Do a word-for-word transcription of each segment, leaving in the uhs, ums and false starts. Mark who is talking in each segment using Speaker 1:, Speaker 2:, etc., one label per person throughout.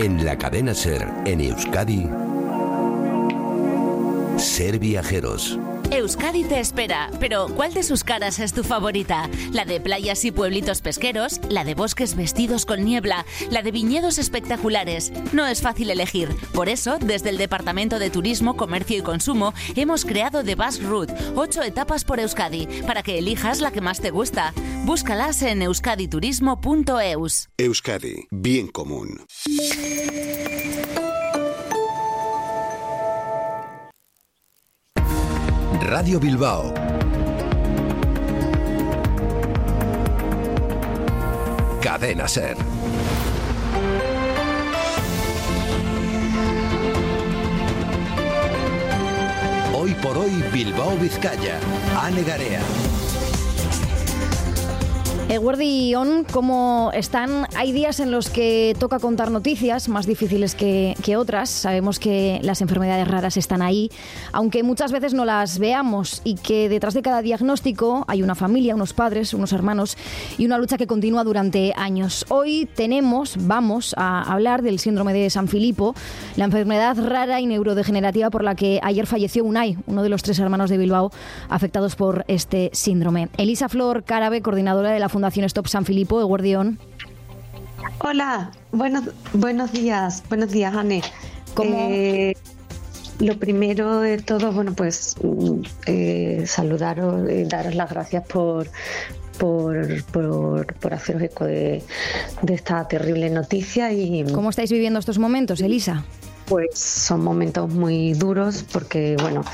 Speaker 1: En la cadena SER, en Euskadi, Ser Viajeros.
Speaker 2: Euskadi te espera, pero ¿cuál de sus caras es tu favorita? ¿La de playas y pueblitos pesqueros? ¿La de bosques vestidos con niebla? ¿La de viñedos espectaculares? No es fácil elegir. Por eso, desde el Departamento de Turismo, Comercio y Consumo, hemos creado The Bus Route, ocho etapas por Euskadi, para que elijas la que más te gusta. Búscalas en euskaditurismo punto eus.
Speaker 3: Euskadi, bien común.
Speaker 1: Radio Bilbao. Cadena SER. Hoy por hoy, Bilbao, Vizcaya. Ane Garea.
Speaker 4: Eguerdi on, ¿cómo están? Hay días en los que toca contar noticias más difíciles que, que otras. Sabemos que las enfermedades raras están ahí, aunque muchas veces no las veamos, y que detrás de cada diagnóstico hay una familia, unos padres, unos hermanos y una lucha que continúa durante años. Hoy tenemos, vamos a hablar del síndrome de San Filipo, la enfermedad rara y neurodegenerativa por la que ayer falleció Unai, uno de los tres hermanos de Bilbao afectados por este síndrome. Elisa Flor Carabe, coordinadora de la Fundación Stop San Filipo, Eguerdi on.
Speaker 5: Hola, buenos, buenos días, buenos días, Ane.
Speaker 4: ¿Cómo?
Speaker 5: Eh, lo primero de todo, bueno, pues eh, saludaros, eh, daros las gracias por, por, por, por haceros eco de, de esta terrible noticia. Y
Speaker 4: ¿cómo estáis viviendo estos momentos, Elisa?
Speaker 5: Pues son momentos muy duros porque, bueno,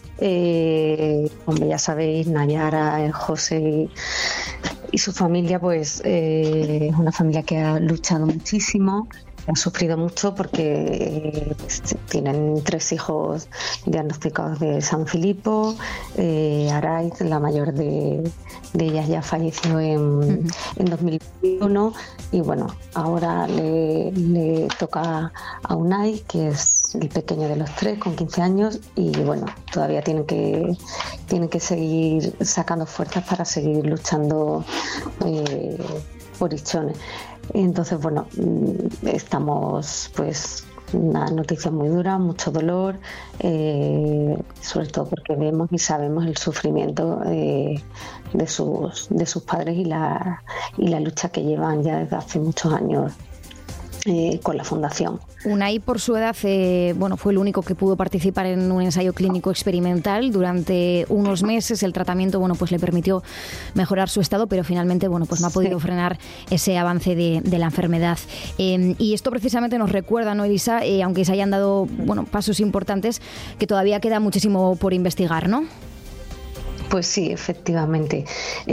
Speaker 5: eh, como ya sabéis, Nayara, José y Y su familia, pues, eh, es una familia que ha luchado muchísimo, ha sufrido mucho porque eh, tienen tres hijos diagnosticados de San Filipo. Eh, Araiz, la mayor de, de ellas, ya falleció en, uh-huh. en dos mil veintiuno. Y bueno, ahora le, le toca a Unai, que es el pequeño de los tres, con quince años. Y bueno, todavía tienen que, tienen que seguir sacando fuerzas para seguir luchando eh, por Ichone. Entonces, bueno, estamos, pues, una noticia muy dura, mucho dolor, eh, sobre todo porque vemos y sabemos el sufrimiento eh, de sus de sus padres y la y la lucha que llevan ya desde hace muchos años eh, con la fundación.
Speaker 4: Unai, por su edad, eh, bueno, fue el único que pudo participar en un ensayo clínico experimental durante unos meses. El tratamiento, bueno, pues le permitió mejorar su estado, pero finalmente, bueno, pues no ha podido sí. frenar ese avance de, de la enfermedad. Eh, y esto precisamente nos recuerda, ¿no, Elisa? Eh, aunque se hayan dado, bueno, pasos importantes, que todavía queda muchísimo por investigar, ¿no?
Speaker 5: Pues sí, efectivamente.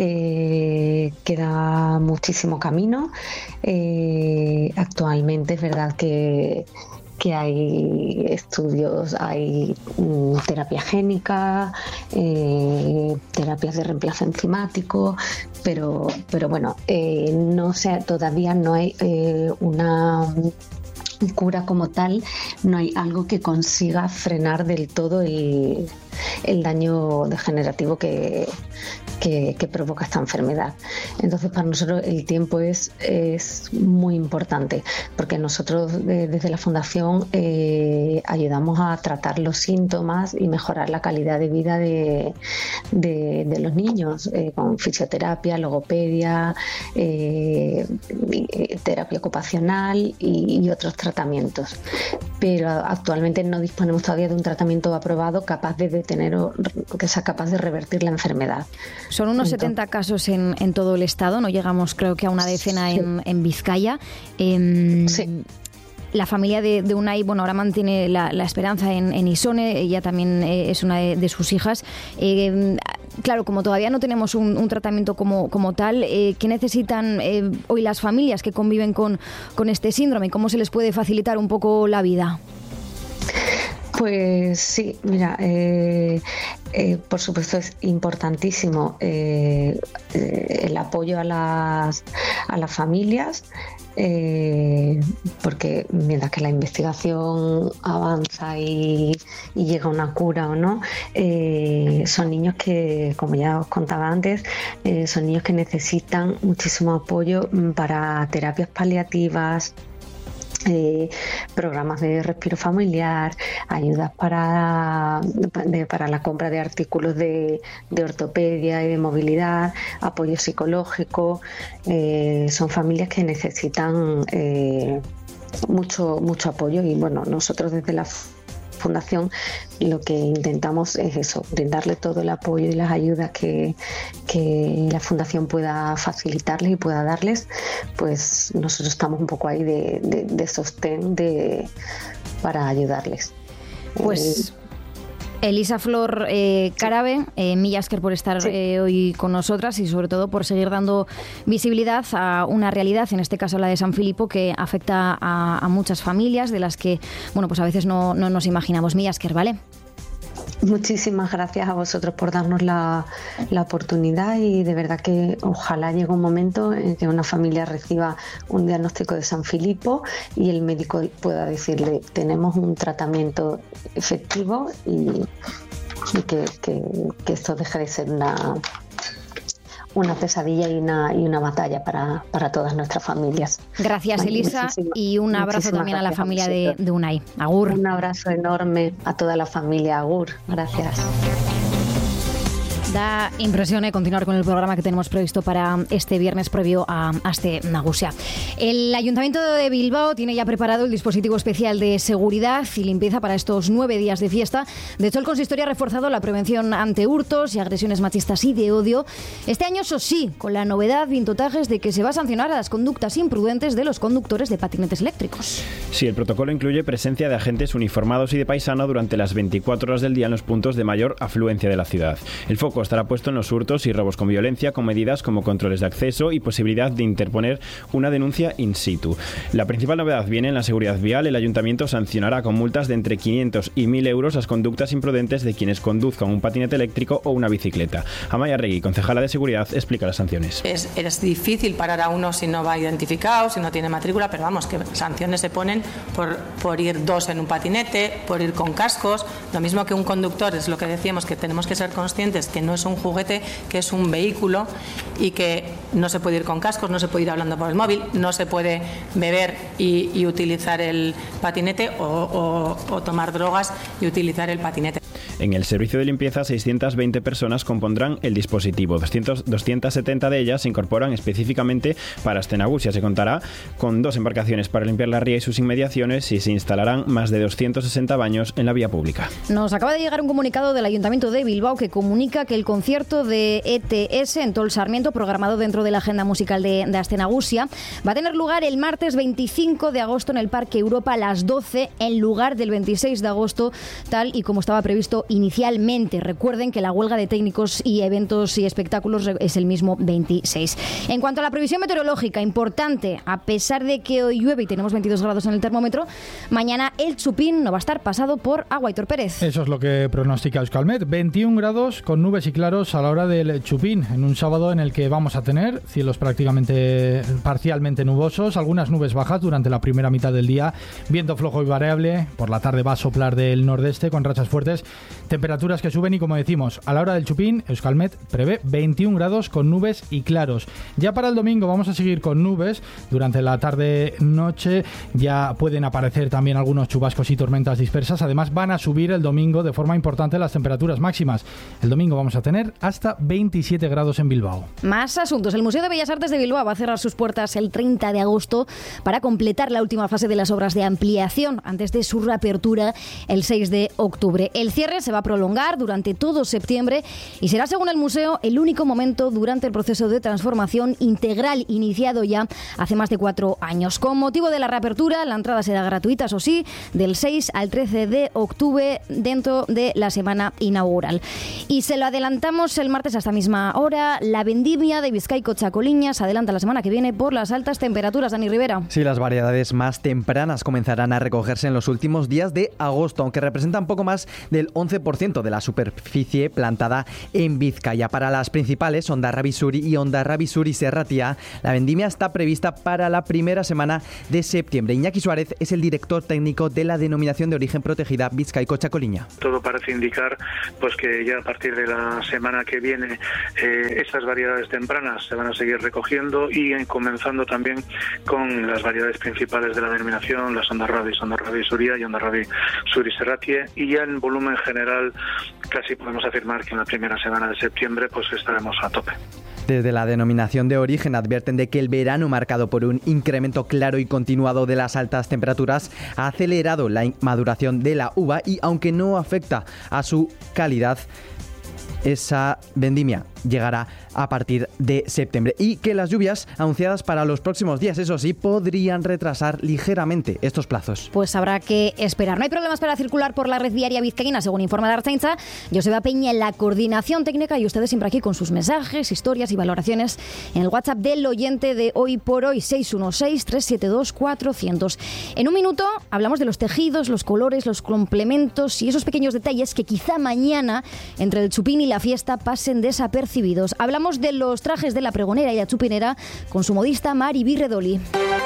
Speaker 5: Eh, queda muchísimo camino. Eh, actualmente es verdad que, que hay estudios, hay mm, terapia génica, eh, terapias de reemplazo enzimático, pero, pero bueno, eh, no sé, todavía no hay eh, una cura como tal, no hay algo que consiga frenar del todo el, el daño degenerativo que, que, que provoca esta enfermedad. Entonces, para nosotros el tiempo es, es muy importante, porque nosotros eh, desde la Fundación eh, ayudamos a tratar los síntomas y mejorar la calidad de vida de, de, de los niños, eh, con fisioterapia, logopedia, eh, terapia ocupacional y, y otros tratamientos. Pero actualmente no disponemos todavía de un tratamiento aprobado capaz de detener o que sea capaz de revertir la enfermedad.
Speaker 4: Son unos Entonces, setenta casos en, en todo el estado, no llegamos creo que a una decena sí. en, en Vizcaya. Eh, sí. La familia de, de Unai, bueno, ahora mantiene la, la esperanza en, en Isone, ella también eh, es una de, de sus hijas. Eh, claro, como todavía no tenemos un, un tratamiento como, como tal, eh, ¿qué necesitan eh, hoy las familias que conviven con, con este síndrome? ¿Cómo se les puede facilitar un poco la vida?
Speaker 5: Pues sí, mira, eh, eh, por supuesto es importantísimo eh, eh, el apoyo a las, a las familias, eh, porque mientras que la investigación avanza y, y llega a una cura o no, eh, son niños que, como ya os contaba antes, eh, son niños que necesitan muchísimo apoyo para terapias paliativas, Eh, programas de respiro familiar, ayudas para, de, para la compra de artículos de, de ortopedia y de movilidad, apoyo psicológico. Eh, son familias que necesitan eh, mucho, mucho apoyo y bueno, nosotros desde la Fundación lo que intentamos es eso, brindarle todo el apoyo y las ayudas que, que la Fundación pueda facilitarles y pueda darles. Pues nosotros estamos un poco ahí de, de, de sostén de, para ayudarles.
Speaker 4: Pues
Speaker 5: eh,
Speaker 4: Elisa Flor eh, Carabe, eh, mil esker por estar sí. eh, hoy con nosotras y sobre todo por seguir dando visibilidad a una realidad, en este caso la de San Filipo, que afecta a, a muchas familias de las que, bueno, pues a veces no, no nos imaginamos. Mil esker, ¿vale?
Speaker 5: Muchísimas gracias a vosotros por darnos la, la oportunidad y de verdad que ojalá llegue un momento en que una familia reciba un diagnóstico de San Filipo y el médico pueda decirle tenemos un tratamiento efectivo y, y que, que, que esto deje de ser una, una pesadilla y una, y una batalla para, para todas nuestras familias.
Speaker 4: Gracias, Elisa, y un abrazo también a la familia de, de Unai. Agur.
Speaker 5: Un abrazo enorme a toda la familia. Agur. Gracias.
Speaker 4: Da impresión eh, continuar con el programa que tenemos previsto para este viernes previo a Aste Nagusia. El Ayuntamiento de Bilbao tiene ya preparado el dispositivo especial de seguridad y limpieza para estos nueve días de fiesta. De hecho, el consistorio ha reforzado la prevención ante hurtos y agresiones machistas y de odio. Este año, eso sí, con la novedad, vintotajes, de que se va a sancionar a las conductas imprudentes de los conductores de patinetes eléctricos.
Speaker 6: Sí, el protocolo incluye presencia de agentes uniformados y de paisano durante las veinticuatro horas del día en los puntos de mayor afluencia de la ciudad. El foco estará puesto en los hurtos y robos con violencia, con medidas como controles de acceso y posibilidad de interponer una denuncia in situ. La principal novedad viene en la seguridad vial. El ayuntamiento sancionará con multas de entre quinientos y mil euros las conductas imprudentes de quienes conduzcan un patinete eléctrico o una bicicleta. Amaya Regui, concejala de seguridad, explica las sanciones.
Speaker 7: Es, es difícil parar a uno si no va identificado, si no tiene matrícula, pero vamos, que sanciones se ponen por, por ir dos en un patinete, por ir con cascos. Lo mismo que un conductor, es lo que decíamos, que tenemos que ser conscientes que no es un juguete, que es un vehículo y que no se puede ir con cascos, no se puede ir hablando por el móvil, no se puede beber y, y utilizar el patinete o, o, o tomar drogas y utilizar el patinete.
Speaker 6: En el servicio de limpieza, seiscientas veinte personas compondrán el dispositivo. doscientas setenta de ellas se incorporan específicamente para Aste Nagusia. Se contará con dos embarcaciones para limpiar la ría y sus inmediaciones y se instalarán más de doscientos sesenta baños en la vía pública.
Speaker 4: Nos acaba de llegar un comunicado del Ayuntamiento de Bilbao que comunica que el concierto de E T S en Tol Sarmiento, programado dentro de la agenda musical de, de Aste Nagusia, va a tener lugar el martes veinticinco de agosto en el Parque Europa a las doce, en lugar del veintiséis de agosto, tal y como estaba previsto inicialmente. Recuerden que la huelga de técnicos y eventos y espectáculos es el mismo veintiséis. En cuanto a la previsión meteorológica, importante, a pesar de que hoy llueve y tenemos veintidós grados en el termómetro, mañana el Chupín no va a estar pasado por agua. Aitor Pérez.
Speaker 8: Eso es lo que pronostica Euskalmet. veintiún grados con nubes y claros a la hora del Chupín, en un sábado en el que vamos a tener cielos prácticamente parcialmente nubosos, algunas nubes bajas durante la primera mitad del día, viento flojo y variable, por la tarde va a soplar del nordeste con rachas fuertes, temperaturas que suben y, como decimos, a la hora del Chupín, Euskalmet prevé veintiún grados con nubes y claros. Ya para el domingo vamos a seguir con nubes, durante la tarde-noche ya pueden aparecer también algunos chubascos y tormentas dispersas, además van a subir el domingo de forma importante las temperaturas máximas. El domingo vamos a tener hasta veintisiete grados en Bilbao.
Speaker 4: Más asuntos. El Museo de Bellas Artes de Bilbao va a cerrar sus puertas el treinta de agosto para completar la última fase de las obras de ampliación antes de su reapertura el seis de octubre. El cierre se va a prolongar durante todo septiembre y será, según el museo, el único momento durante el proceso de transformación integral iniciado ya hace más de cuatro años. Con motivo de la reapertura, la entrada será gratuita, eso sí, del seis al trece de octubre dentro de la semana inaugural. Y se lo adelantamos el martes a esta misma hora, la vendimia de Bizkaiko Chacoliña se adelanta la semana que viene por las altas temperaturas. Dani Rivera.
Speaker 9: Sí, las variedades más tempranas comenzarán a recogerse en los últimos días de agosto, aunque representan poco más del once once por ciento de la superficie plantada en Vizcaya. Para las principales, Hondarribia Sur y Hondarribia Sur y Serratia, la vendimia está prevista para la primera semana de septiembre. Iñaki Suárez es el director técnico de la denominación de origen protegida Bizkaiko-Txakoliña.
Speaker 10: Todo parece indicar pues que ya a partir de la semana que viene eh, estas variedades tempranas se van a seguir recogiendo y eh, comenzando también con las variedades principales de la denominación, las Hondarribia, Hondarribia Suria y Hondarribia Sur y Serratia, y ya en volumen general casi podemos afirmar que en la primera semana de septiembre pues estaremos a tope.
Speaker 9: Desde la denominación de origen advierten de que el verano, marcado por un incremento claro y continuado de las altas temperaturas, ha acelerado la maduración de la uva y, aunque no afecta a su calidad, esa vendimia llegará a partir de septiembre, y que las lluvias anunciadas para los próximos días, eso sí, podrían retrasar ligeramente estos plazos.
Speaker 4: Pues habrá que esperar. No hay problemas para circular por la red viaria vizcaína, según informa la Ertzaintza. Joseba Peña en la coordinación técnica y ustedes siempre aquí con sus mensajes, historias y valoraciones en el WhatsApp del oyente de Hoy por Hoy, seis uno seis, tres siete dos, cuatro cero cero. En un minuto hablamos de los tejidos, los colores, los complementos y esos pequeños detalles que quizá mañana, entre el chupín y la fiesta, pasen desapercibidos. Hablamos de los trajes de la pregonera y la chupinera con su modista Mari Birredoli.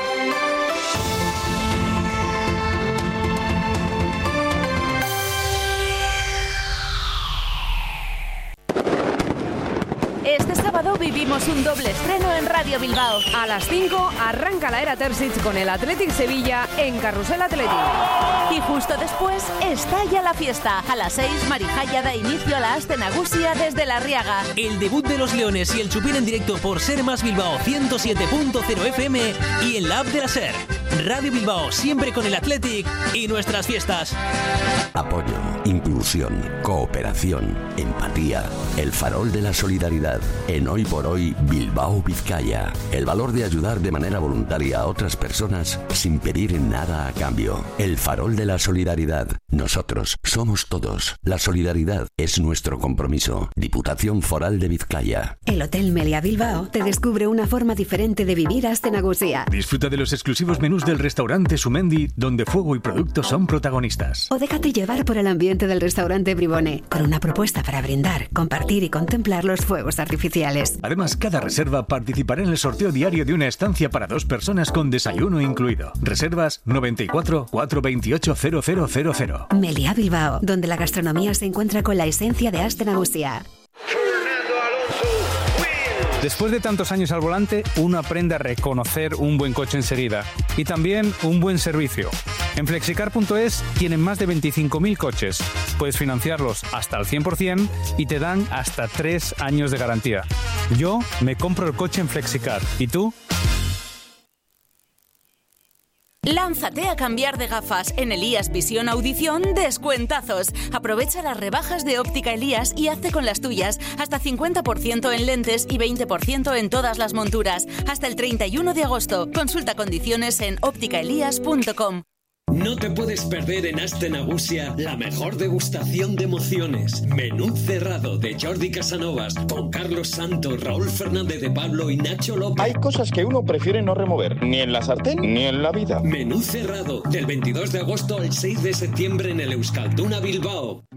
Speaker 2: Este sábado vivimos un doble estreno en Radio Bilbao.
Speaker 11: A las cinco arranca la era Terzic con el Athletic Sevilla en Carrusel Athletic.
Speaker 2: Y justo después estalla la fiesta. A las seis, Marijaya da inicio a la Aste Nagusia desde La Riaga.
Speaker 12: El debut de los Leones y el Chupín en directo por Ser Más Bilbao ciento siete punto cero F M y en la app de la Ser. Radio Bilbao, siempre con el Athletic y nuestras fiestas.
Speaker 3: Apoyo, inclusión, cooperación, empatía. El farol de la solidaridad. En Hoy por Hoy, Bilbao, Vizcaya. El valor de ayudar de manera voluntaria a otras personas sin pedir nada a cambio. El farol de la solidaridad. Nosotros somos todos. La solidaridad es nuestro compromiso. Diputación Foral de Vizcaya.
Speaker 13: El Hotel Meliá Bilbao te descubre una forma diferente de vivir Aste Nagusia.
Speaker 14: Disfruta de los exclusivos menús del restaurante Sumendi, donde fuego y productos son protagonistas.
Speaker 13: O déjate llevar por el ambiente del restaurante Bribone, con una propuesta para brindar, compartir y contemplar los fuegos artificiales.
Speaker 14: Además, cada reserva participará en el sorteo diario de una estancia para dos personas con desayuno incluido. Reservas noventa y cuatro, cuatrocientos veintiocho, cero cero cero cero.
Speaker 13: Meliá Bilbao, donde la gastronomía se encuentra con la esencia de Aste Nagusia.
Speaker 15: Después de tantos años al volante, uno aprende a reconocer un buen coche enseguida y también un buen servicio. En flexicar punto es tienen más de veinticinco mil coches. Puedes financiarlos hasta al cien por ciento y te dan hasta tres años de garantía. Yo me compro el coche en Flexicar. ¿Y tú?
Speaker 2: Lánzate a cambiar de gafas. En Elías Visión Audición, descuentazos. Aprovecha las rebajas de Óptica Elías y hazte con las tuyas. Hasta cincuenta por ciento en lentes y veinte por ciento en todas las monturas. Hasta el treinta y uno de agosto. Consulta condiciones en óptica elías punto com.
Speaker 16: No te puedes perder en Aste Nagusia la mejor degustación de emociones. Menú cerrado de Jordi Casanovas con Carlos Santos, Raúl Fernández de Pablo y Nacho López.
Speaker 17: Hay cosas que uno prefiere no remover, ni en la sartén ni en la vida.
Speaker 16: Menú cerrado del veintidós de agosto al seis de septiembre en el Euskalduna Bilbao.